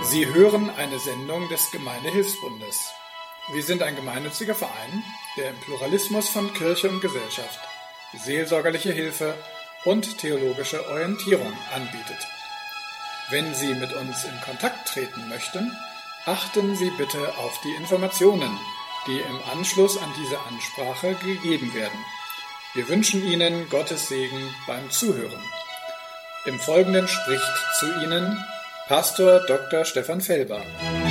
Sie hören eine Sendung des Gemeindehilfsbundes. Wir sind ein gemeinnütziger Verein, der im Pluralismus von Kirche und Gesellschaft seelsorgerliche Hilfe und theologische Orientierung anbietet. Wenn Sie mit uns in Kontakt treten möchten, achten Sie bitte auf die Informationen, die im Anschluss an diese Ansprache gegeben werden. Wir wünschen Ihnen Gottes Segen beim Zuhören. Im Folgenden spricht zu Ihnen Pastor Dr. Stefan Felber.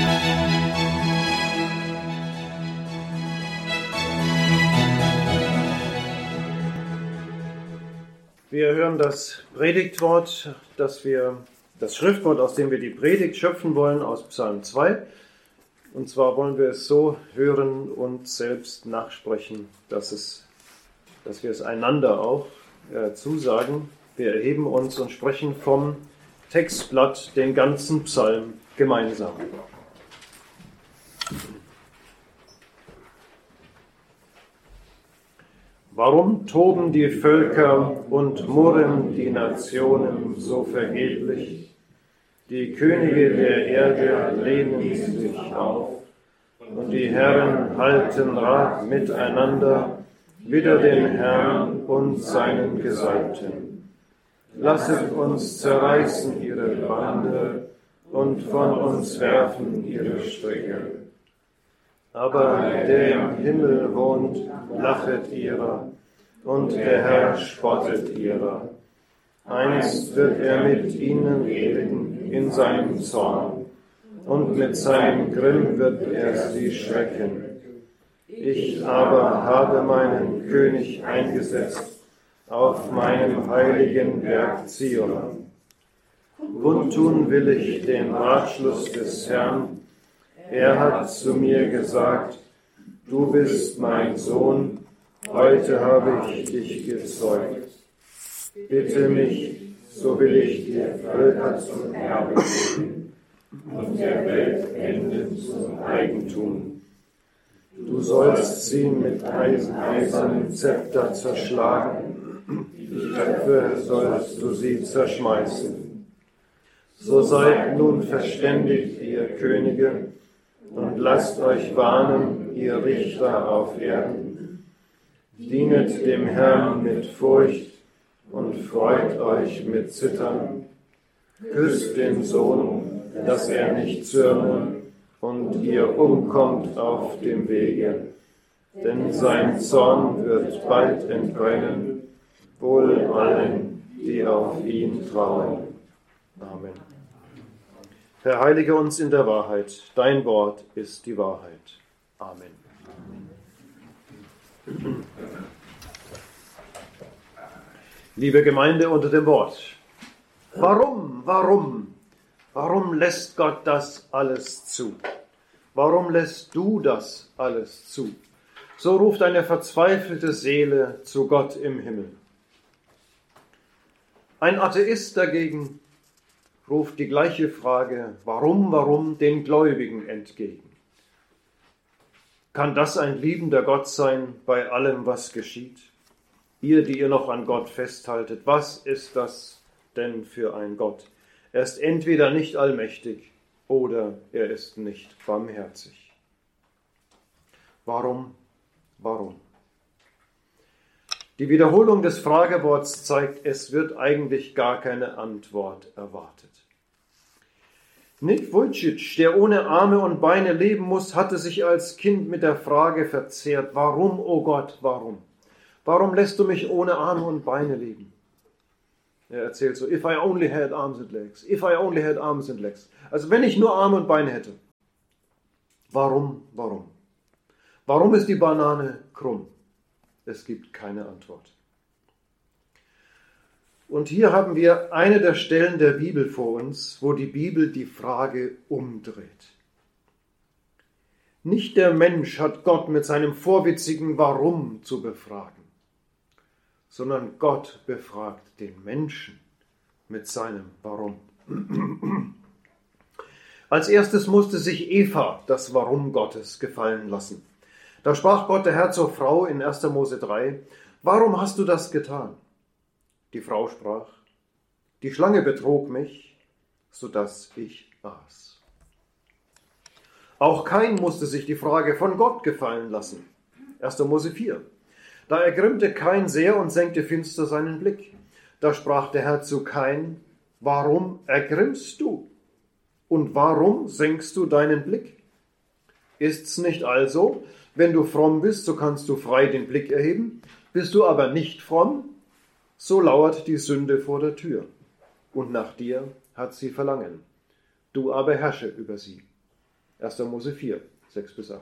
Wir hören das Predigtwort, das Schriftwort, aus dem wir die Predigt schöpfen wollen, aus Psalm 2. Und zwar wollen wir es so hören und selbst nachsprechen, dass wir es einander auch zusagen. Wir erheben uns und sprechen vom Textblatt den ganzen Psalm gemeinsam. Warum toben die Völker und murren die Nationen so vergeblich? Die Könige der Erde lehnen sich auf, und die Herren halten Rat miteinander, wider den Herrn und seinen Gesalbten. Lasset uns zerreißen ihre Bande und von uns werfen ihre Stricke. Aber der im Himmel wohnt, lachet ihrer, und der Herr spottet ihrer. Einst wird er mit ihnen reden in seinem Zorn, und mit seinem Grimm wird er sie schrecken. Ich aber habe meinen König eingesetzt auf meinem heiligen Berg Zion. Kundtun will ich den Ratschluss des Herrn. Er hat zu mir gesagt, du bist mein Sohn, heute habe ich dich gezeugt. Bitte mich, so will ich dir Völker zum Erbe geben und der Welt Enden zum Eigentum. Du sollst sie mit eisernem Zepter zerschlagen, die Köpfe sollst du sie zerschmeißen. So seid nun verständigt, ihr Könige, und lasst euch warnen, ihr Richter auf Erden. Dienet dem Herrn mit Furcht und freut euch mit Zittern. Küsst den Sohn, dass er nicht zürne und ihr umkommt auf dem Wege. Denn sein Zorn wird bald entbrennen, wohl allen, die auf ihn trauen. Amen. Herr, heilige uns in der Wahrheit. Dein Wort ist die Wahrheit. Amen. Liebe Gemeinde unter dem Wort. Warum lässt Gott das alles zu? Warum lässt du das alles zu? So ruft eine verzweifelte Seele zu Gott im Himmel. Ein Atheist dagegen ruft die gleiche Frage, warum den Gläubigen entgegen. Kann das ein liebender Gott sein bei allem, was geschieht? Ihr, die ihr noch an Gott festhaltet, was ist das denn für ein Gott? Er ist entweder nicht allmächtig oder er ist nicht barmherzig. Warum? Die Wiederholung des Frageworts zeigt, es wird eigentlich gar keine Antwort erwartet. Nick Vujicic, der ohne Arme und Beine leben muss, hatte sich als Kind mit der Frage verzehrt, warum, oh Gott, warum? Warum lässt du mich ohne Arme und Beine leben? Er erzählt so, if I only had arms and legs, if I only had arms and legs. Also wenn ich nur Arme und Beine hätte. Warum? Warum ist die Banane krumm? Es gibt keine Antwort. Und hier haben wir eine der Stellen der Bibel vor uns, wo die Bibel die Frage umdreht. Nicht der Mensch hat Gott mit seinem vorwitzigen Warum zu befragen, sondern Gott befragt den Menschen mit seinem Warum. Als erstes musste sich Eva das Warum Gottes gefallen lassen. Da sprach Gott der Herr zur Frau in 1. Mose 3, warum hast du das getan? Die Frau sprach, die Schlange betrog mich, sodass ich aß. Auch Kain musste sich die Frage von Gott gefallen lassen. 1. Mose 4. Da ergrimmte Kain sehr und senkte finster seinen Blick. Da sprach der Herr zu Kain: Warum ergrimmst du? Und warum senkst du deinen Blick? Ist's nicht also, wenn du fromm bist, so kannst du frei den Blick erheben? Bist du aber nicht fromm, so lauert die Sünde vor der Tür. Und nach dir hat sie Verlangen. Du aber herrsche über sie. 1. Mose 4, 6-8.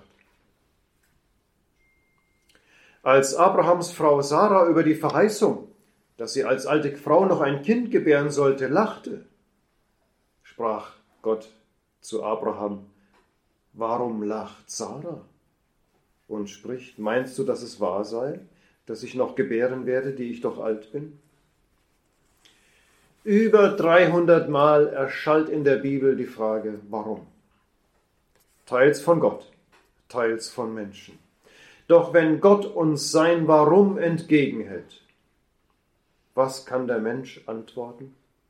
Als Abrahams Frau Sarah über die Verheißung, dass sie als alte Frau noch ein Kind gebären sollte, lachte, sprach Gott zu Abraham: Warum lacht Sarah? Und spricht: Meinst du, dass es wahr sei, dass ich noch gebären werde, die ich doch alt bin? Über 300 Mal erschallt in der Bibel die Frage, warum? Teils von Gott, teils von Menschen. Doch wenn Gott uns sein Warum entgegenhält, was kann der Mensch antworten?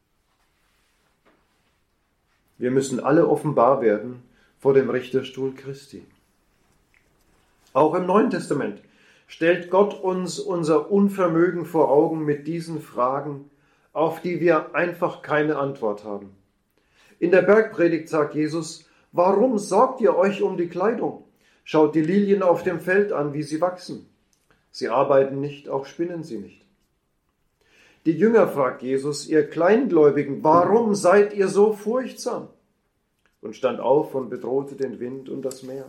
Wir müssen alle offenbar werden vor dem Richterstuhl Christi. Auch im Neuen Testament stellt Gott uns unser Unvermögen vor Augen mit diesen Fragen, auf die wir einfach keine Antwort haben. In der Bergpredigt sagt Jesus: Warum sorgt ihr euch um die Kleidung? Schaut die Lilien auf dem Feld an, wie sie wachsen. Sie arbeiten nicht, auch spinnen sie nicht. Die Jünger fragt Jesus: Ihr Kleingläubigen, warum seid ihr so furchtsam? Und stand auf und bedrohte den Wind und das Meer.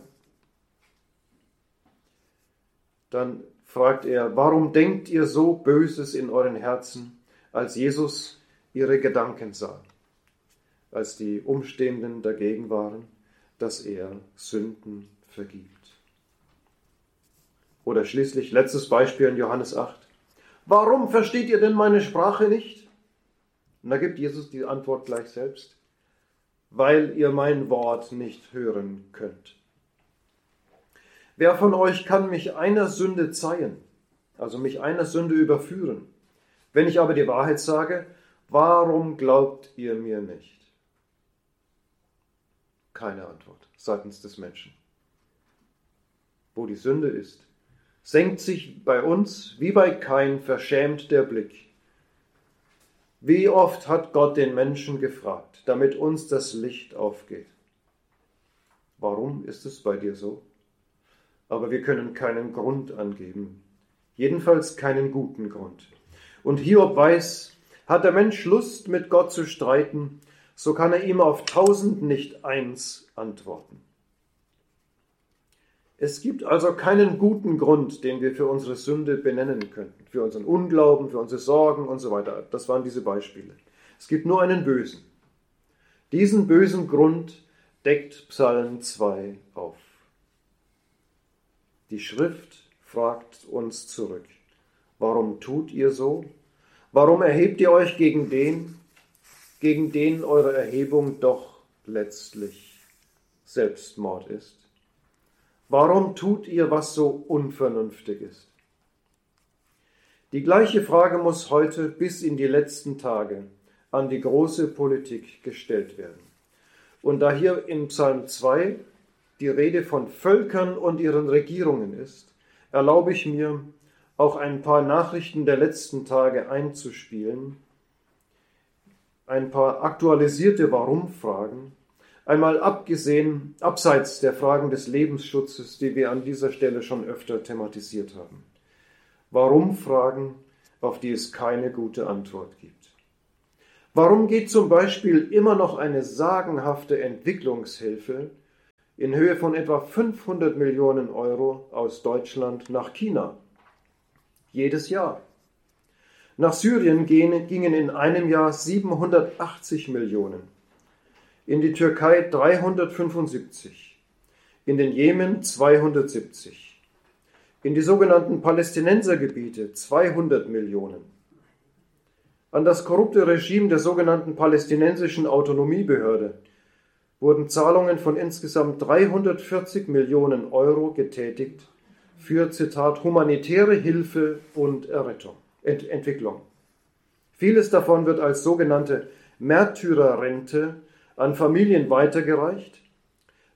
Dann fragt er: Warum denkt ihr so Böses in euren Herzen, als Jesus ihre Gedanken sah, als die Umstehenden dagegen waren, dass er Sünden vergibt? Oder schließlich letztes Beispiel in Johannes 8. Warum versteht ihr denn meine Sprache nicht? Und da gibt Jesus die Antwort gleich selbst: Weil ihr mein Wort nicht hören könnt. Wer von euch kann mich einer Sünde zeihen, also mich einer Sünde überführen? Wenn ich aber die Wahrheit sage, warum glaubt ihr mir nicht? Keine Antwort seitens des Menschen. Wo die Sünde ist, senkt sich bei uns wie bei Kain verschämt der Blick. Wie oft hat Gott den Menschen gefragt, damit uns das Licht aufgeht? Warum ist es bei dir so? Aber wir können keinen Grund angeben, jedenfalls keinen guten Grund. Und Hiob weiß, hat der Mensch Lust, mit Gott zu streiten, so kann er ihm auf 1000 nicht eins antworten. Es gibt also keinen guten Grund, den wir für unsere Sünde benennen könnten, für unseren Unglauben, für unsere Sorgen und so weiter. Das waren diese Beispiele. Es gibt nur einen bösen. Diesen bösen Grund deckt Psalm 2 auf. Die Schrift fragt uns zurück: Warum tut ihr so? Warum erhebt ihr euch gegen den eure Erhebung doch letztlich Selbstmord ist? Warum tut ihr, was so unvernünftig ist? Die gleiche Frage muss heute bis in die letzten Tage an die große Politik gestellt werden. Und da hier in Psalm 2 die Rede von Völkern und ihren Regierungen ist, erlaube ich mir, auch ein paar Nachrichten der letzten Tage einzuspielen, ein paar aktualisierte Warum-Fragen, einmal abseits der Fragen des Lebensschutzes, die wir an dieser Stelle schon öfter thematisiert haben. Warum-Fragen, auf die es keine gute Antwort gibt. Warum geht zum Beispiel immer noch eine sagenhafte Entwicklungshilfe in Höhe von etwa 500 Millionen Euro aus Deutschland nach China? Jedes Jahr. Nach Syrien gingen in einem Jahr 780 Millionen, in die Türkei 375, in den Jemen 270, in die sogenannten Palästinensergebiete 200 Millionen, an das korrupte Regime der sogenannten palästinensischen Autonomiebehörde wurden Zahlungen von insgesamt 340 Millionen Euro getätigt für, Zitat, humanitäre Hilfe und Entwicklung. Vieles davon wird als sogenannte Märtyrerrente an Familien weitergereicht,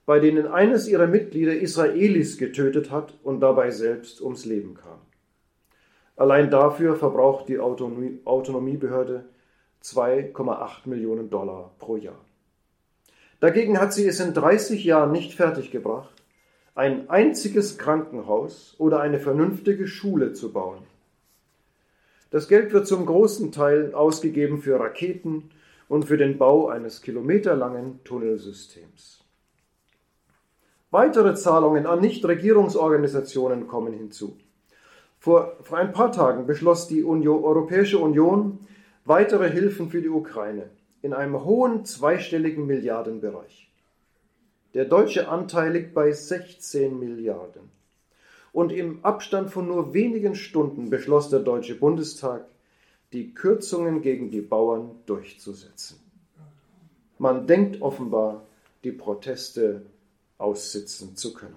bei denen eines ihrer Mitglieder Israelis getötet hat und dabei selbst ums Leben kam. Allein dafür verbraucht die Autonomiebehörde $2,8 Millionen pro Jahr. Dagegen hat sie es in 30 Jahren nicht fertiggebracht, ein einziges Krankenhaus oder eine vernünftige Schule zu bauen. Das Geld wird zum großen Teil ausgegeben für Raketen und für den Bau eines kilometerlangen Tunnelsystems. Weitere Zahlungen an Nichtregierungsorganisationen kommen hinzu. Vor ein paar Tagen beschloss die Europäische Union weitere Hilfen für die Ukraine in einem hohen zweistelligen Milliardenbereich. Der deutsche Anteil liegt bei 16 Milliarden. Und im Abstand von nur wenigen Stunden beschloss der Deutsche Bundestag, die Kürzungen gegen die Bauern durchzusetzen. Man denkt offenbar, die Proteste aussitzen zu können.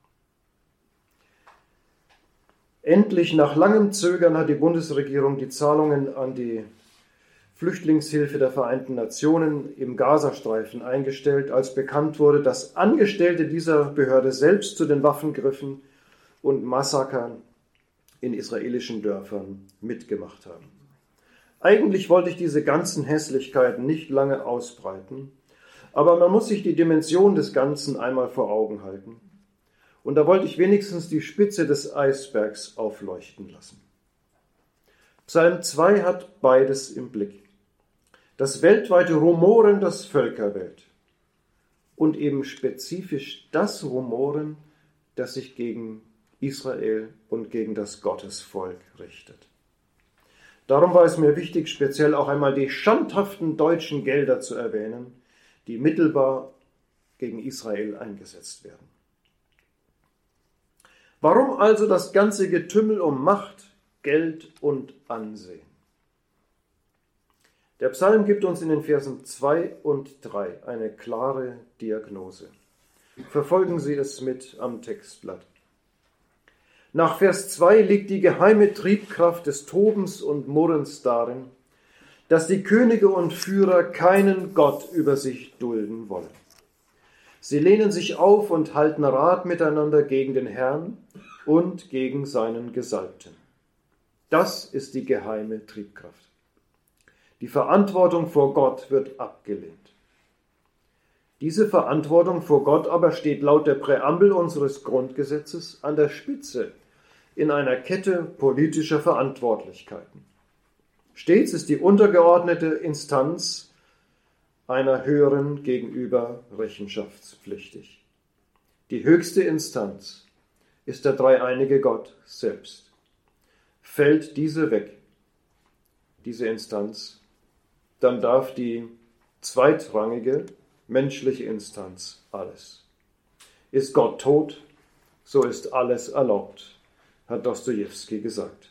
Endlich, nach langem Zögern, hat die Bundesregierung die Zahlungen an die Flüchtlingshilfe der Vereinten Nationen im Gazastreifen eingestellt, als bekannt wurde, dass Angestellte dieser Behörde selbst zu den Waffen griffen und Massakern in israelischen Dörfern mitgemacht haben. Eigentlich wollte ich diese ganzen Hässlichkeiten nicht lange ausbreiten, aber man muss sich die Dimension des Ganzen einmal vor Augen halten. Und da wollte ich wenigstens die Spitze des Eisbergs aufleuchten lassen. Psalm 2 hat beides im Blick. Das weltweite Rumoren der Völkerwelt und eben spezifisch das Rumoren, das sich gegen Israel und gegen das Gottesvolk richtet. Darum war es mir wichtig, speziell auch einmal die schandhaften deutschen Gelder zu erwähnen, die mittelbar gegen Israel eingesetzt werden. Warum also das ganze Getümmel um Macht, Geld und Ansehen? Der Psalm gibt uns in den Versen 2 und 3 eine klare Diagnose. Verfolgen Sie es mit am Textblatt. Nach Vers 2 liegt die geheime Triebkraft des Tobens und Murrens darin, dass die Könige und Führer keinen Gott über sich dulden wollen. Sie lehnen sich auf und halten Rat miteinander gegen den Herrn und gegen seinen Gesalbten. Das ist die geheime Triebkraft. Die Verantwortung vor Gott wird abgelehnt. Diese Verantwortung vor Gott aber steht laut der Präambel unseres Grundgesetzes an der Spitze in einer Kette politischer Verantwortlichkeiten. Stets ist die untergeordnete Instanz einer höheren gegenüber rechenschaftspflichtig. Die höchste Instanz ist der dreieinige Gott selbst. Fällt diese weg, diese Instanz, dann darf die zweitrangige menschliche Instanz alles. Ist Gott tot, so ist alles erlaubt, hat Dostojewski gesagt.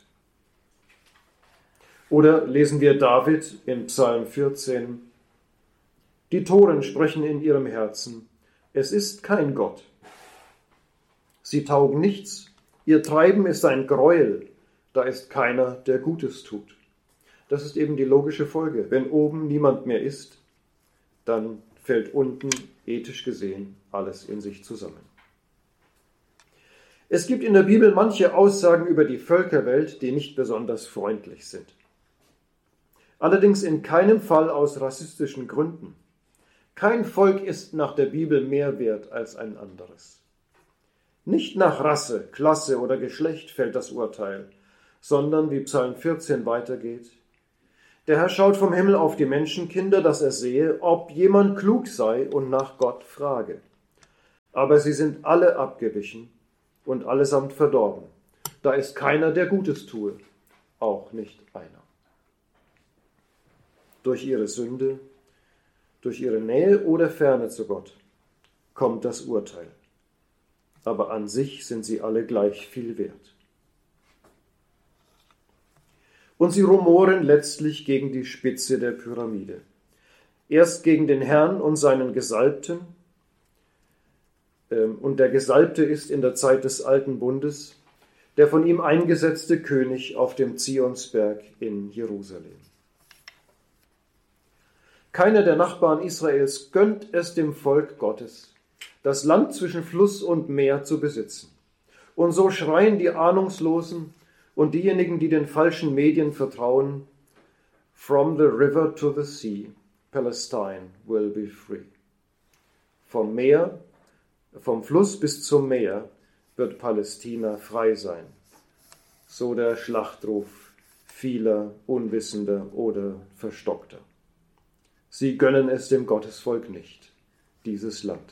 Oder lesen wir David in Psalm 14, die Toren sprechen in ihrem Herzen, es ist kein Gott. Sie taugen nichts, ihr Treiben ist ein Gräuel, da ist keiner, der Gutes tut. Das ist eben die logische Folge. Wenn oben niemand mehr ist, dann fällt unten, ethisch gesehen, alles in sich zusammen. Es gibt in der Bibel manche Aussagen über die Völkerwelt, die nicht besonders freundlich sind. Allerdings in keinem Fall aus rassistischen Gründen. Kein Volk ist nach der Bibel mehr wert als ein anderes. Nicht nach Rasse, Klasse oder Geschlecht fällt das Urteil, sondern, wie Psalm 14 weitergeht, der Herr schaut vom Himmel auf die Menschenkinder, dass er sehe, ob jemand klug sei und nach Gott frage. Aber sie sind alle abgewichen und allesamt verdorben. Da ist keiner, der Gutes tue, auch nicht einer. Durch ihre Sünde, durch ihre Nähe oder Ferne zu Gott kommt das Urteil. Aber an sich sind sie alle gleich viel wert. Und sie rumoren letztlich gegen die Spitze der Pyramide. Erst gegen den Herrn und seinen Gesalbten. Und der Gesalbte ist in der Zeit des Alten Bundes der von ihm eingesetzte König auf dem Zionsberg in Jerusalem. Keiner der Nachbarn Israels gönnt es dem Volk Gottes, das Land zwischen Fluss und Meer zu besitzen. Und so schreien die Ahnungslosen und diejenigen, die den falschen Medien vertrauen, "From the river to the sea, Palestine will be free." Vom Fluss bis zum Meer wird Palästina frei sein. So der Schlachtruf vieler Unwissender oder Verstockter. Sie gönnen es dem Gottesvolk nicht, dieses Land.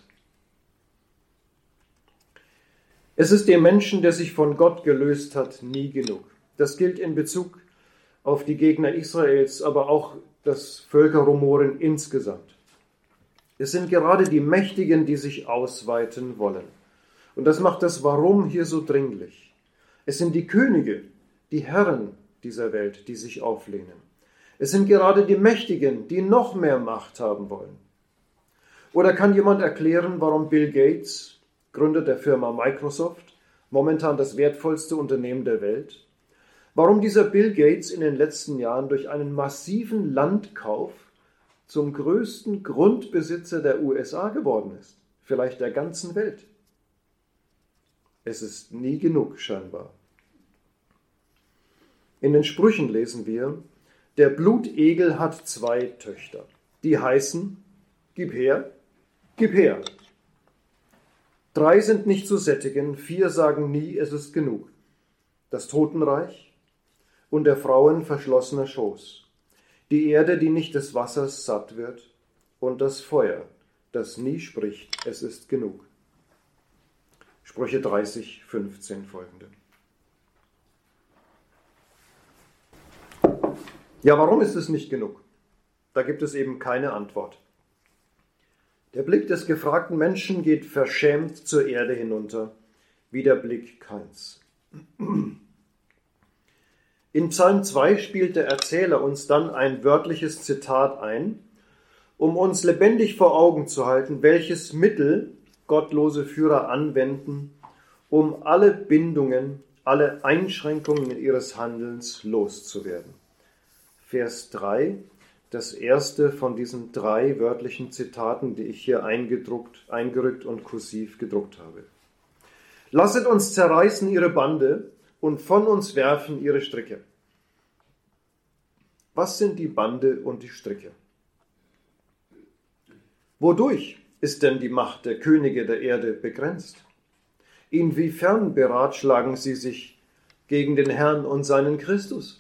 Es ist dem Menschen, der sich von Gott gelöst hat, nie genug. Das gilt in Bezug auf die Gegner Israels, aber auch das Völkerrumoren insgesamt. Es sind gerade die Mächtigen, die sich ausweiten wollen. Und das macht das Warum hier so dringlich. Es sind die Könige, die Herren dieser Welt, die sich auflehnen. Es sind gerade die Mächtigen, die noch mehr Macht haben wollen. Oder kann jemand erklären, warum Bill Gates, Gründer der Firma Microsoft, momentan das wertvollste Unternehmen der Welt, warum dieser Bill Gates in den letzten Jahren durch einen massiven Landkauf zum größten Grundbesitzer der USA geworden ist, vielleicht der ganzen Welt? Es ist nie genug scheinbar. In den Sprüchen lesen wir, der Blutegel hat 2 Töchter, die heißen, gib her, gib her. 3 sind nicht zu sättigen, 4 sagen nie, es ist genug. Das Totenreich und der Frauen verschlossener Schoß, die Erde, die nicht des Wassers satt wird, und das Feuer, das nie spricht, es ist genug. Sprüche 30, 15 folgende. Ja, warum ist es nicht genug? Da gibt es eben keine Antwort. Der Blick des gefragten Menschen geht verschämt zur Erde hinunter, wie der Blick Kains. In Psalm 2 spielt der Erzähler uns dann ein wörtliches Zitat ein, um uns lebendig vor Augen zu halten, welches Mittel gottlose Führer anwenden, um alle Bindungen, alle Einschränkungen ihres Handelns loszuwerden. Vers 3, das erste von diesen 3 wörtlichen Zitaten, die ich hier eingerückt und kursiv gedruckt habe. Lasset uns zerreißen ihre Bande und von uns werfen ihre Stricke. Was sind die Bande und die Stricke? Wodurch ist denn die Macht der Könige der Erde begrenzt? Inwiefern beratschlagen sie sich gegen den Herrn und seinen Christus?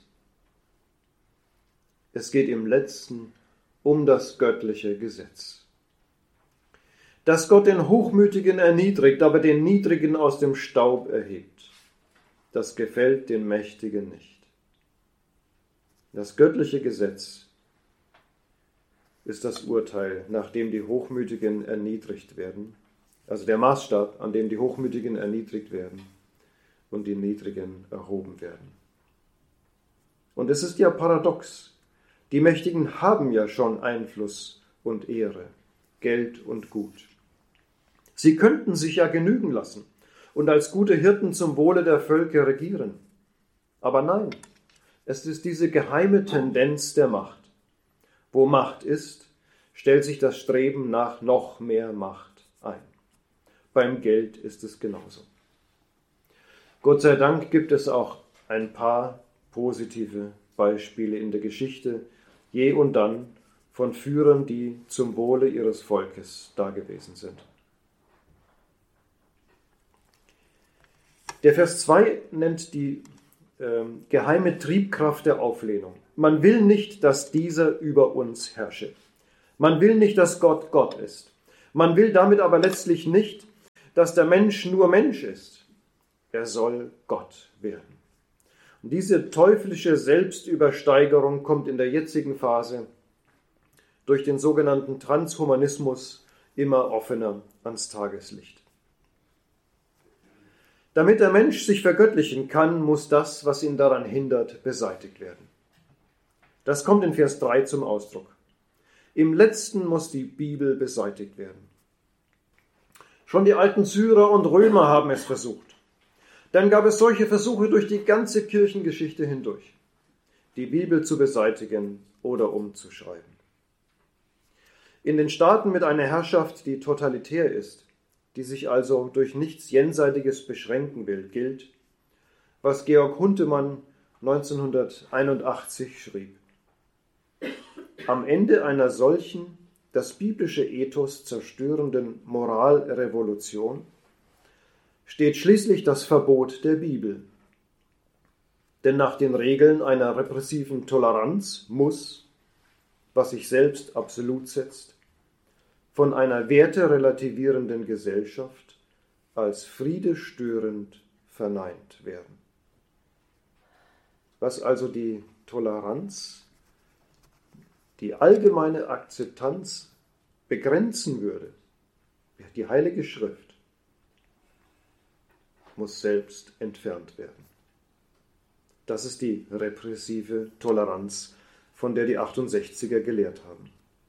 Es geht im Letzten um das göttliche Gesetz. Dass Gott den Hochmütigen erniedrigt, aber den Niedrigen aus dem Staub erhebt, das gefällt den Mächtigen nicht. Das göttliche Gesetz ist das Urteil, nach dem die Hochmütigen erniedrigt werden, also der Maßstab, an dem die Hochmütigen erniedrigt werden und die Niedrigen erhoben werden. Und es ist ja paradox. Die Mächtigen haben ja schon Einfluss und Ehre, Geld und Gut. Sie könnten sich ja genügen lassen und als gute Hirten zum Wohle der Völker regieren. Aber nein, es ist diese geheime Tendenz der Macht. Wo Macht ist, stellt sich das Streben nach noch mehr Macht ein. Beim Geld ist es genauso. Gott sei Dank gibt es auch ein paar positive Beispiele in der Geschichte, je und dann von Führern, die zum Wohle ihres Volkes dagewesen sind. Der Vers 2 nennt die geheime Triebkraft der Auflehnung. Man will nicht, dass dieser über uns herrsche. Man will nicht, dass Gott Gott ist. Man will damit aber letztlich nicht, dass der Mensch nur Mensch ist. Er soll Gott werden. Und diese teuflische Selbstübersteigerung kommt in der jetzigen Phase durch den sogenannten Transhumanismus immer offener ans Tageslicht. Damit der Mensch sich vergöttlichen kann, muss das, was ihn daran hindert, beseitigt werden. Das kommt in Vers 3 zum Ausdruck. Im Letzten muss die Bibel beseitigt werden. Schon die alten Syrer und Römer haben es versucht. Dann gab es solche Versuche durch die ganze Kirchengeschichte hindurch, die Bibel zu beseitigen oder umzuschreiben. In den Staaten mit einer Herrschaft, die totalitär ist, die sich also durch nichts Jenseitiges beschränken will, gilt, was Georg Huntemann 1981 schrieb. Am Ende einer solchen, das biblische Ethos zerstörenden Moralrevolution steht schließlich das Verbot der Bibel. Denn nach den Regeln einer repressiven Toleranz muss, was sich selbst absolut setzt, von einer werterelativierenden Gesellschaft als friedestörend verneint werden. Was also die Toleranz, die allgemeine Akzeptanz begrenzen würde, die Heilige Schrift, muss selbst entfernt werden. Das ist die repressive Toleranz, von der die 68er gelehrt haben.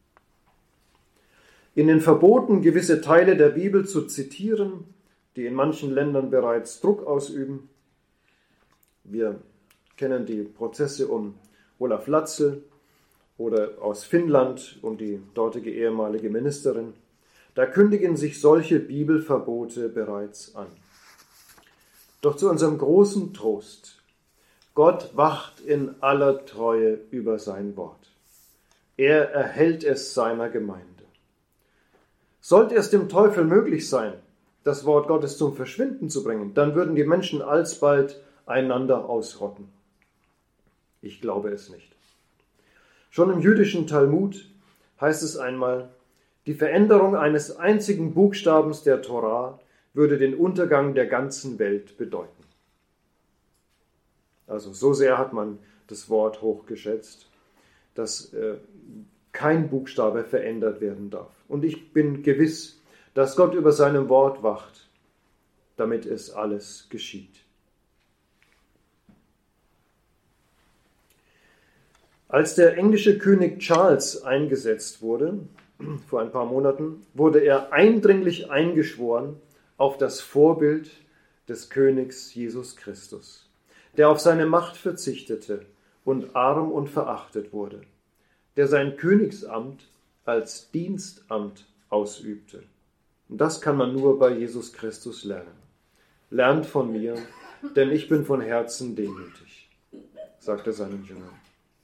In den Verboten, gewisse Teile der Bibel zu zitieren, die in manchen Ländern bereits Druck ausüben. Wir kennen die Prozesse um Olaf Latzel oder aus Finnland um die dortige ehemalige Ministerin. Da kündigen sich solche Bibelverbote bereits an. Doch zu unserem großen Trost: Gott wacht in aller Treue über sein Wort. Er erhält es seiner Gemeinde. Sollte es dem Teufel möglich sein, das Wort Gottes zum Verschwinden zu bringen, dann würden die Menschen alsbald einander ausrotten. Ich glaube es nicht. Schon im jüdischen Talmud heißt es einmal, die Veränderung eines einzigen Buchstabens der Torah würde den Untergang der ganzen Welt bedeuten. Also so sehr hat man das Wort hochgeschätzt, dass kein Buchstabe verändert werden darf. Und ich bin gewiss, dass Gott über seinem Wort wacht, damit es alles geschieht. Als der englische König Charles eingesetzt wurde, vor ein paar Monaten, wurde er eindringlich eingeschworen auf das Vorbild des Königs Jesus Christus, der auf seine Macht verzichtete und arm und verachtet wurde, der sein Königsamt als Dienstamt ausübte. Und das kann man nur bei Jesus Christus lernen. Lernt von mir, denn ich bin von Herzen demütig, sagte seinen Jüngern.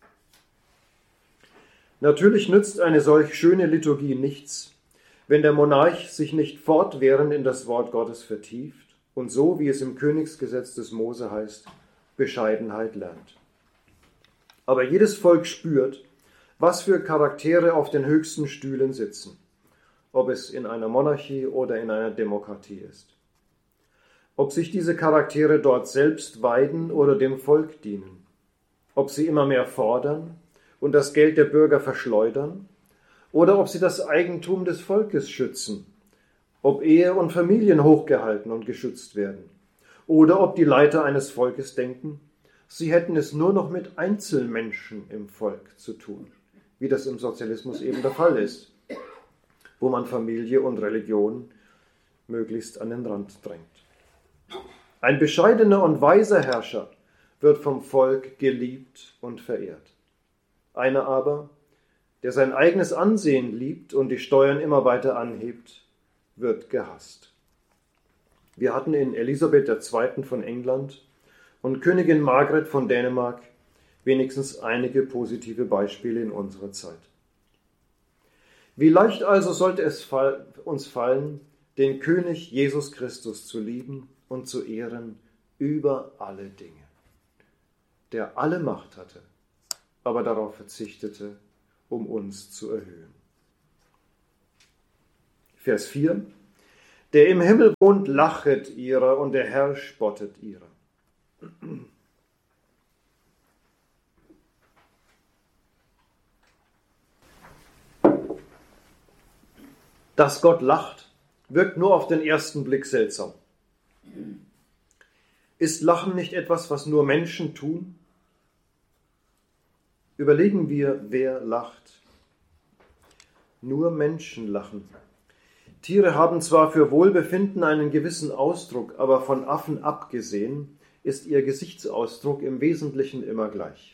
Natürlich nützt eine solch schöne Liturgie nichts, wenn der Monarch sich nicht fortwährend in das Wort Gottes vertieft und so, wie es im Königsgesetz des Mose heißt, Bescheidenheit lernt. Aber jedes Volk spürt, was für Charaktere auf den höchsten Stühlen sitzen, ob es in einer Monarchie oder in einer Demokratie ist. Ob sich diese Charaktere dort selbst weiden oder dem Volk dienen, ob sie immer mehr fordern und das Geld der Bürger verschleudern, oder ob sie das Eigentum des Volkes schützen, ob Ehe und Familien hochgehalten und geschützt werden, oder ob die Leiter eines Volkes denken, sie hätten es nur noch mit Einzelmenschen im Volk zu tun, wie das im Sozialismus eben der Fall ist, wo man Familie und Religion möglichst an den Rand drängt. Ein bescheidener und weiser Herrscher wird vom Volk geliebt und verehrt. Einer aber, der sein eigenes Ansehen liebt und die Steuern immer weiter anhebt, wird gehasst. Wir hatten in Elisabeth II. Von England und Königin Margret von Dänemark wenigstens einige positive Beispiele in unserer Zeit. Wie leicht also sollte es uns fallen, den König Jesus Christus zu lieben und zu ehren über alle Dinge, der alle Macht hatte, aber darauf verzichtete, um uns zu erhöhen. Vers 4. Der im Himmel wohnt, lachet ihrer, und der Herr spottet ihrer. Dass Gott lacht, wirkt nur auf den ersten Blick seltsam. Ist Lachen nicht etwas, was nur Menschen tun? Überlegen wir, wer lacht. Nur Menschen lachen. Tiere haben zwar für Wohlbefinden einen gewissen Ausdruck, aber von Affen abgesehen ist ihr Gesichtsausdruck im Wesentlichen immer gleich.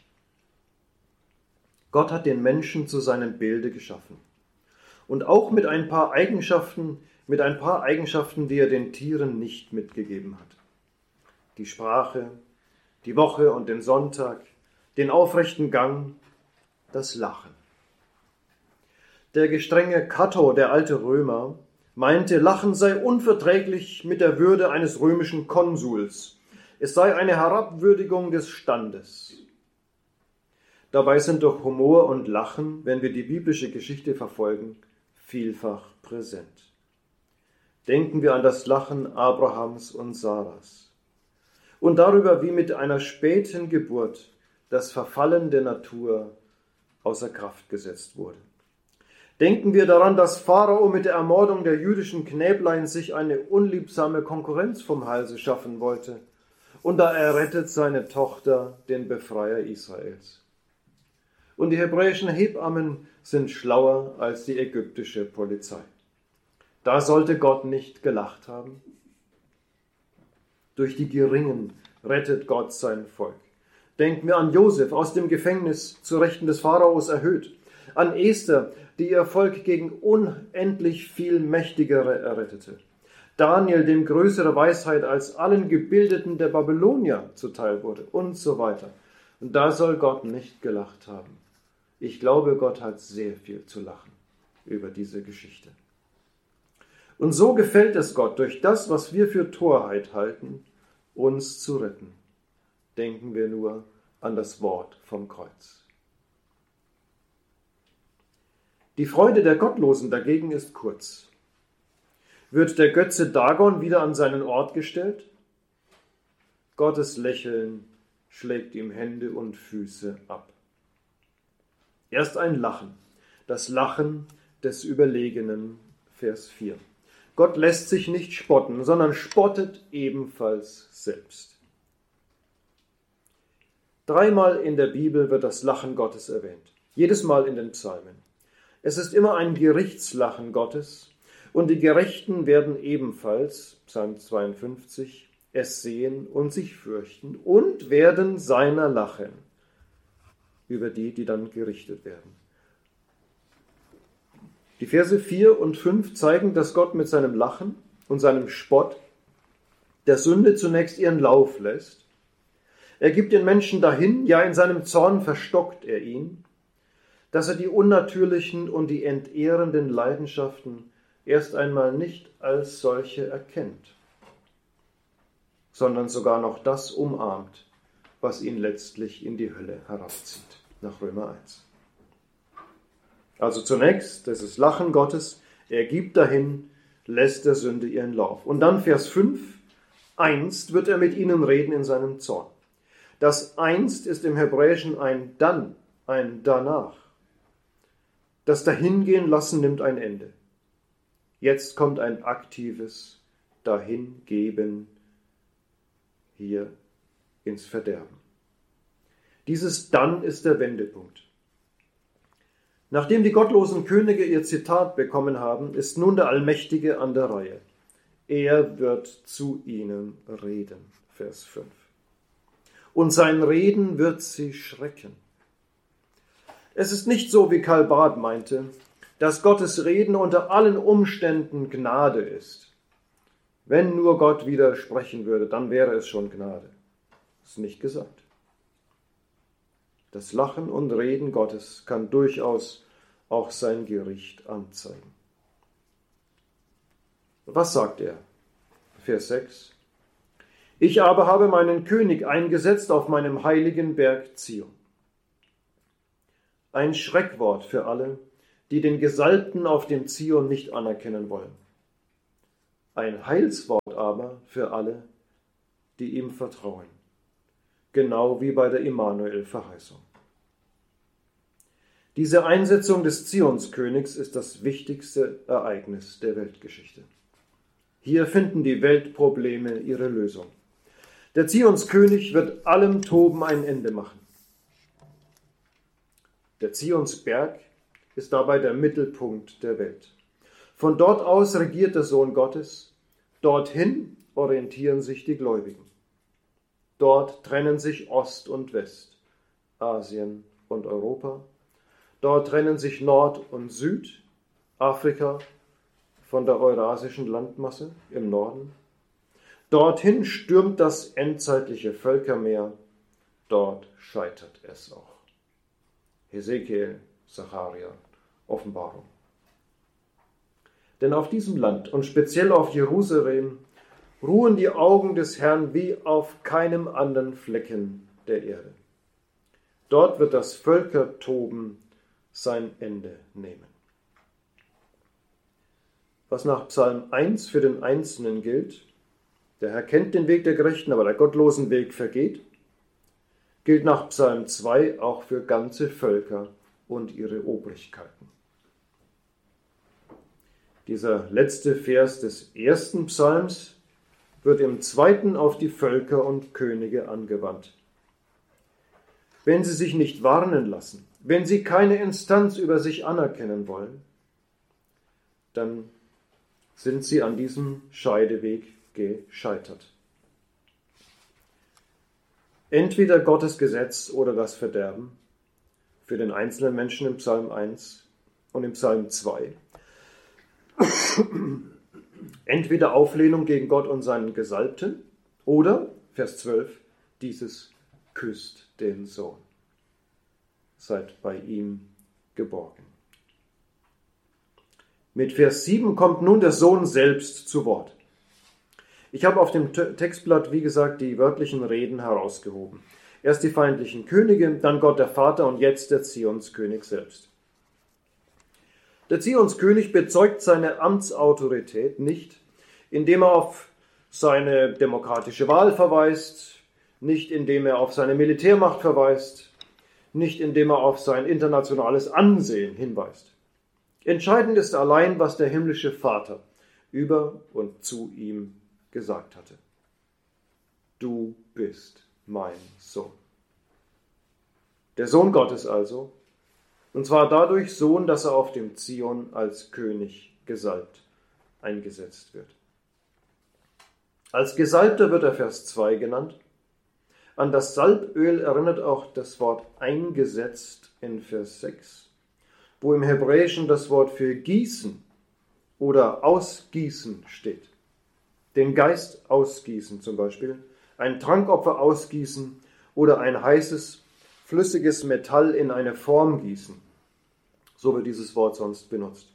Gott hat den Menschen zu seinem Bilde geschaffen. Und auch mit ein paar Eigenschaften, mit ein paar Eigenschaften, die er den Tieren nicht mitgegeben hat. Die Sprache, die Woche und den Sonntag, den aufrechten Gang, das Lachen. Der gestrenge Cato, der alte Römer, meinte, Lachen sei unverträglich mit der Würde eines römischen Konsuls. Es sei eine Herabwürdigung des Standes. Dabei sind doch Humor und Lachen, wenn wir die biblische Geschichte verfolgen, vielfach präsent. Denken wir an das Lachen Abrahams und Saras und darüber, wie mit einer späten Geburt das Verfallen der Natur außer Kraft gesetzt wurde. Denken wir daran, dass Pharao mit der Ermordung der jüdischen Knäblein sich eine unliebsame Konkurrenz vom Halse schaffen wollte, und da errettet seine Tochter den Befreier Israels. Und die hebräischen Hebammen sind schlauer als die ägyptische Polizei. Da sollte Gott nicht gelacht haben. Durch die Geringen rettet Gott sein Volk. Denken wir an Josef, aus dem Gefängnis zu Rechten des Pharaos erhöht. An Esther, die ihr Volk gegen unendlich viel Mächtigere errettete. Daniel, dem größere Weisheit als allen Gebildeten der Babylonier zuteil wurde und so weiter. Und da soll Gott nicht gelacht haben. Ich glaube, Gott hat sehr viel zu lachen über diese Geschichte. Und so gefällt es Gott, durch das, was wir für Torheit halten, uns zu retten. Denken wir nur an das Wort vom Kreuz. Die Freude der Gottlosen dagegen ist kurz. Wird der Götze Dagon wieder an seinen Ort gestellt? Gottes Lächeln schlägt ihm Hände und Füße ab. Erst ein Lachen, das Lachen des Überlegenen, Vers 4. Gott lässt sich nicht spotten, sondern spottet ebenfalls selbst. 3-mal in der Bibel wird das Lachen Gottes erwähnt, jedes Mal in den Psalmen. Es ist immer ein Gerichtslachen Gottes und die Gerechten werden ebenfalls, Psalm 52, es sehen und sich fürchten und werden seiner lachen über die, die dann gerichtet werden. Die Verse 4 und 5 zeigen, dass Gott mit seinem Lachen und seinem Spott der Sünde zunächst ihren Lauf lässt. Er gibt den Menschen dahin, ja in seinem Zorn verstockt er ihn, dass er die unnatürlichen und die entehrenden Leidenschaften erst einmal nicht als solche erkennt, sondern sogar noch das umarmt, was ihn letztlich in die Hölle herabzieht, nach Römer 1. Also zunächst, das ist Lachen Gottes, er gibt dahin, lässt der Sünde ihren Lauf. Und dann Vers 5, einst wird er mit ihnen reden in seinem Zorn. Das einst ist im Hebräischen ein dann, ein danach. Das Dahingehen lassen nimmt ein Ende. Jetzt kommt ein aktives Dahingeben hier ins Verderben. Dieses Dann ist der Wendepunkt. Nachdem die gottlosen Könige ihr Zitat bekommen haben, ist nun der Allmächtige an der Reihe. Er wird zu ihnen reden, Vers 5. Und sein Reden wird sie schrecken. Es ist nicht so, wie Karl Barth meinte, dass Gottes Reden unter allen Umständen Gnade ist. Wenn nur Gott widersprechen würde, dann wäre es schon Gnade. Das ist nicht gesagt. Das Lachen und Reden Gottes kann durchaus auch sein Gericht anzeigen. Was sagt er? Vers 6. Ich aber habe meinen König eingesetzt auf meinem heiligen Berg Zion. Ein Schreckwort für alle, die den Gesalbten auf dem Zion nicht anerkennen wollen. Ein Heilswort aber für alle, die ihm vertrauen. Genau wie bei der Immanuel-Verheißung. Diese Einsetzung des Zionskönigs ist das wichtigste Ereignis der Weltgeschichte. Hier finden die Weltprobleme ihre Lösung. Der Zionskönig wird allem Toben ein Ende machen. Der Zionsberg ist dabei der Mittelpunkt der Welt. Von dort aus regiert der Sohn Gottes, dorthin orientieren sich die Gläubigen. Dort trennen sich Ost und West, Asien und Europa. Dort trennen sich Nord und Süd, Afrika von der eurasischen Landmasse im Norden. Dorthin stürmt das endzeitliche Völkermeer, dort scheitert es auch. Hesekiel, Sacharja, Offenbarung. Denn auf diesem Land und speziell auf Jerusalem ruhen die Augen des Herrn wie auf keinem anderen Flecken der Erde. Dort wird das Völkertoben sein Ende nehmen. Was nach Psalm 1 für den Einzelnen gilt, der Herr kennt den Weg der Gerechten, aber der gottlosen Weg vergeht, gilt nach Psalm 2 auch für ganze Völker und ihre Obrigkeiten. Dieser letzte Vers des ersten Psalms wird im zweiten auf die Völker und Könige angewandt. Wenn sie sich nicht warnen lassen, wenn sie keine Instanz über sich anerkennen wollen, dann sind sie an diesem Scheideweg gescheitert. Entweder Gottes Gesetz oder das Verderben für den einzelnen Menschen im Psalm 1 und im Psalm 2. Entweder Auflehnung gegen Gott und seinen Gesalbten oder, Vers 12, dieses küsst den Sohn. Seid bei ihm geborgen. Mit Vers 7 kommt nun der Sohn selbst zu Wort. Ich habe auf dem Textblatt, wie gesagt, die wörtlichen Reden herausgehoben. Erst die feindlichen Könige, dann Gott der Vater und jetzt der Zionskönig selbst. Der Zionskönig bezeugt seine Amtsautorität nicht, indem er auf seine demokratische Wahl verweist, nicht indem er auf seine Militärmacht verweist, nicht indem er auf sein internationales Ansehen hinweist. Entscheidend ist allein, was der himmlische Vater über und zu ihm gesagt hatte. Du bist mein Sohn. Der Sohn Gottes also, und zwar dadurch Sohn, dass er auf dem Zion als König gesalbt eingesetzt wird. Als Gesalbter wird er Vers 2 genannt. An das Salböl erinnert auch das Wort eingesetzt in Vers 6, wo im Hebräischen das Wort für gießen oder ausgießen steht. Den Geist ausgießen zum Beispiel, ein Trankopfer ausgießen oder ein heißes, flüssiges Metall in eine Form gießen. So wird dieses Wort sonst benutzt.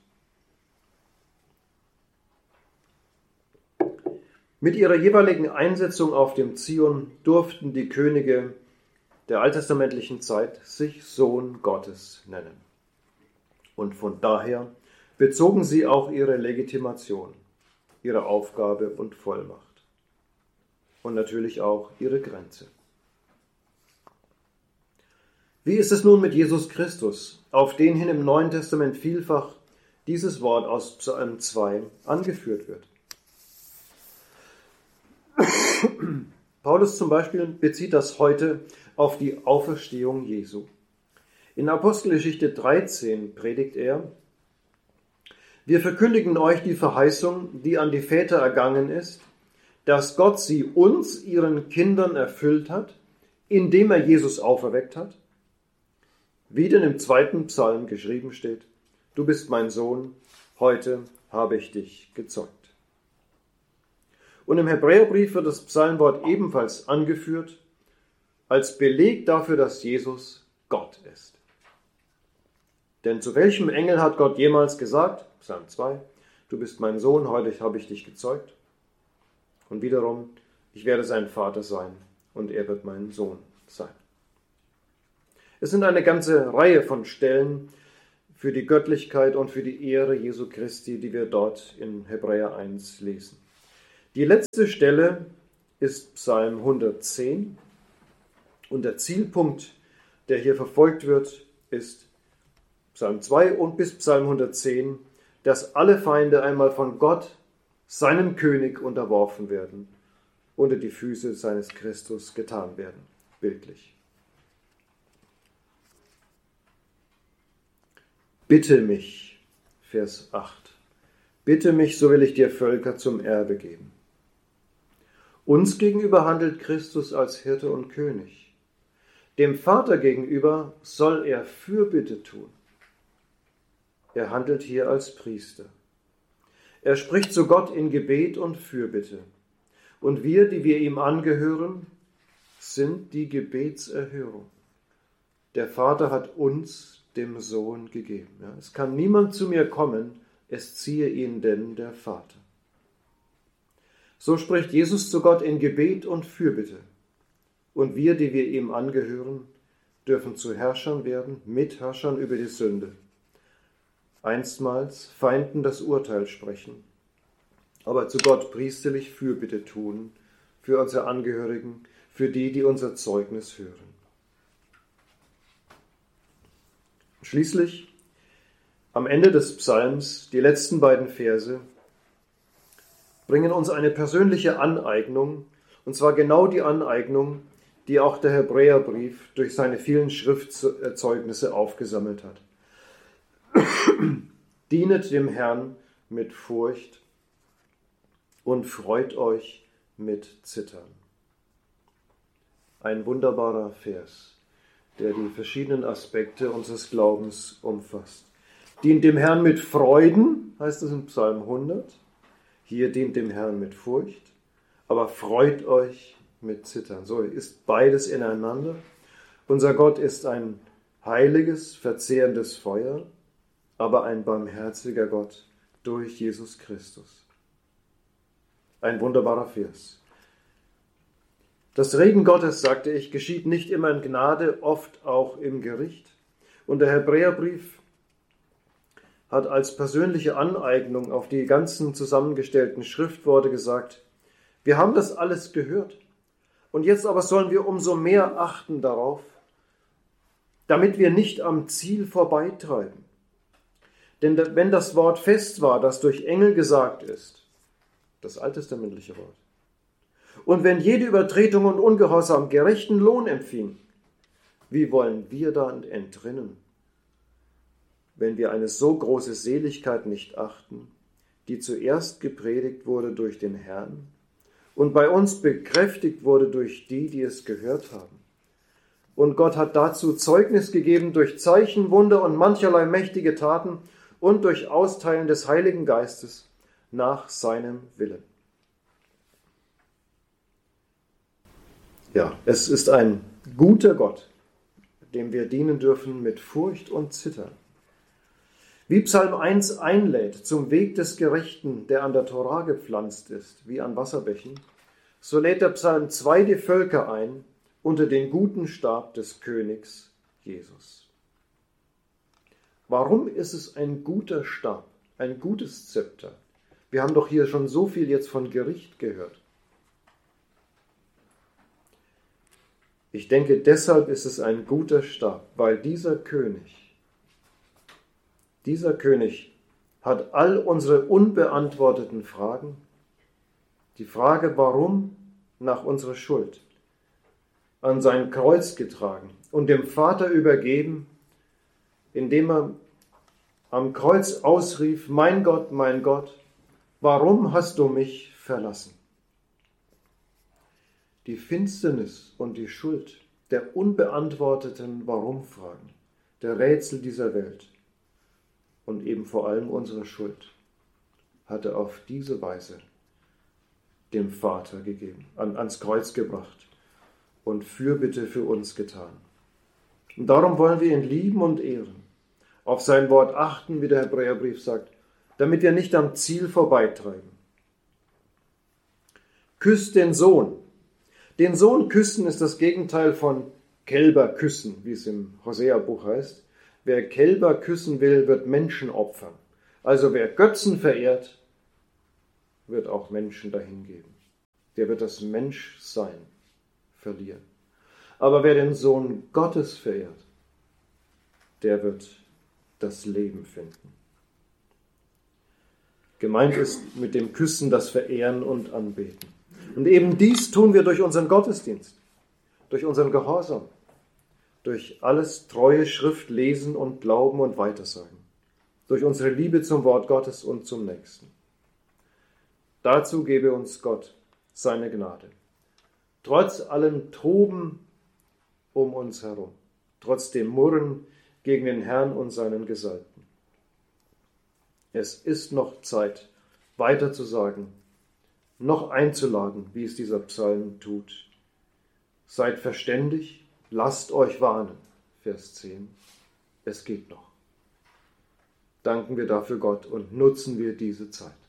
Mit ihrer jeweiligen Einsetzung auf dem Zion durften die Könige der alttestamentlichen Zeit sich Sohn Gottes nennen. Und von daher bezogen sie auch ihre Legitimation, ihre Aufgabe und Vollmacht. Und natürlich auch ihre Grenze. Wie ist es nun mit Jesus Christus, auf den hin im Neuen Testament vielfach dieses Wort aus Psalm 2 angeführt wird? Paulus zum Beispiel bezieht das heute auf die Auferstehung Jesu. In Apostelgeschichte 13 predigt er: Wir verkündigen euch die Verheißung, die an die Väter ergangen ist, dass Gott sie uns, ihren Kindern, erfüllt hat, indem er Jesus auferweckt hat. Wie denn im 2. Psalm geschrieben steht: Du bist mein Sohn, heute habe ich dich gezeugt. Und im Hebräerbrief wird das Psalmwort ebenfalls angeführt, als Beleg dafür, dass Jesus Gott ist. Denn zu welchem Engel hat Gott jemals gesagt, Psalm 2, du bist mein Sohn, heute habe ich dich gezeugt? Und wiederum, ich werde sein Vater sein und er wird mein Sohn sein. Es sind eine ganze Reihe von Stellen für die Göttlichkeit und für die Ehre Jesu Christi, die wir dort in Hebräer 1 lesen. Die letzte Stelle ist Psalm 110 und der Zielpunkt, der hier verfolgt wird, ist Psalm 2 und bis Psalm 110, dass alle Feinde einmal von Gott, seinem König, unterworfen werden, unter die Füße seines Christus getan werden, bildlich. Bitte mich, Vers 8, bitte mich, so will ich dir Völker zum Erbe geben. Uns gegenüber handelt Christus als Hirte und König. Dem Vater gegenüber soll er Fürbitte tun. Er handelt hier als Priester. Er spricht zu Gott in Gebet und Fürbitte. Und wir, die wir ihm angehören, sind die Gebetserhörung. Der Vater hat uns dem Sohn gegeben. Ja, es kann niemand zu mir kommen, es ziehe ihn denn der Vater. So spricht Jesus zu Gott in Gebet und Fürbitte. Und wir, die wir ihm angehören, dürfen zu Herrschern werden, Mitherrschern über die Sünde. Einstmals Feinden das Urteil sprechen, aber zu Gott priesterlich Fürbitte tun, für unsere Angehörigen, für die, die unser Zeugnis hören. Schließlich, am Ende des Psalms, die letzten beiden Verse, bringen uns eine persönliche Aneignung, und zwar genau die Aneignung, die auch der Hebräerbrief durch seine vielen Schriftzeugnisse aufgesammelt hat. Dienet dem Herrn mit Furcht und freut euch mit Zittern. Ein wunderbarer Vers, der die verschiedenen Aspekte unseres Glaubens umfasst. Dient dem Herrn mit Freuden, heißt es in Psalm 100. Hier dient dem Herrn mit Furcht, aber freut euch mit Zittern. So ist beides ineinander. Unser Gott ist ein heiliges, verzehrendes Feuer, aber ein barmherziger Gott durch Jesus Christus. Ein wunderbarer Vers. Das Reden Gottes, sagte ich, geschieht nicht immer in Gnade, oft auch im Gericht. Und der Hebräerbrief hat als persönliche Aneignung auf die ganzen zusammengestellten Schriftworte gesagt, wir haben das alles gehört. Und jetzt aber sollen wir umso mehr achten darauf, damit wir nicht am Ziel vorbeitreiben. Denn wenn das Wort fest war, das durch Engel gesagt ist, das alttestamentliche Wort, und wenn jede Übertretung und Ungehorsam gerechten Lohn empfing, wie wollen wir dann entrinnen, wenn wir eine so große Seligkeit nicht achten, die zuerst gepredigt wurde durch den Herrn und bei uns bekräftigt wurde durch die, die es gehört haben. Und Gott hat dazu Zeugnis gegeben durch Zeichen, Wunder und mancherlei mächtige Taten und durch Austeilen des Heiligen Geistes nach seinem Willen. Ja, es ist ein guter Gott, dem wir dienen dürfen mit Furcht und Zittern. Wie Psalm 1 einlädt zum Weg des Gerechten, der an der Tora gepflanzt ist, wie an Wasserbächen, so lädt der Psalm 2 die Völker ein unter den guten Stab des Königs Jesus. Warum ist es ein guter Stab, ein gutes Zepter? Wir haben doch hier schon so viel jetzt von Gericht gehört. Ich denke, deshalb ist es ein guter Stab, weil dieser König hat all unsere unbeantworteten Fragen, die Frage, warum, nach unserer Schuld, an sein Kreuz getragen und dem Vater übergeben, indem er am Kreuz ausrief, mein Gott, warum hast du mich verlassen? Die Finsternis und die Schuld der unbeantworteten Warum-Fragen, der Rätsel dieser Welt und eben vor allem unsere Schuld, hat er auf diese Weise dem Vater gegeben, ans Kreuz gebracht und Fürbitte für uns getan. Und darum wollen wir ihn lieben und ehren, auf sein Wort achten, wie der Hebräerbrief sagt, damit wir nicht am Ziel vorbeitreiben. Küsst den Sohn. Den Sohn küssen ist das Gegenteil von Kälber küssen, wie es im Hosea-Buch heißt. Wer Kälber küssen will, wird Menschen opfern. Also wer Götzen verehrt, wird auch Menschen dahingeben. Der wird das Menschsein verlieren. Aber wer den Sohn Gottes verehrt, der wird das Leben finden. Gemeint ist mit dem Küssen das Verehren und Anbeten. Und eben dies tun wir durch unseren Gottesdienst, durch unseren Gehorsam, durch alles treue Schrift lesen und glauben und weitersagen, durch unsere Liebe zum Wort Gottes und zum Nächsten. Dazu gebe uns Gott seine Gnade. Trotz allem Toben um uns herum, trotz dem Murren gegen den Herrn und seinen Gesalbten. Es ist noch Zeit, weiter zu sagen, noch einzuladen, wie es dieser Psalm tut. Seid verständig, lasst euch warnen, Vers 10. Es geht noch. Danken wir dafür Gott und nutzen wir diese Zeit.